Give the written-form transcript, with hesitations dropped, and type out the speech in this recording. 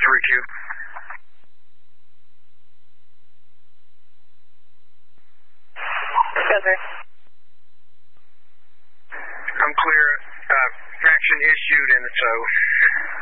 3Q. Over. I'm clear. Action issued, and so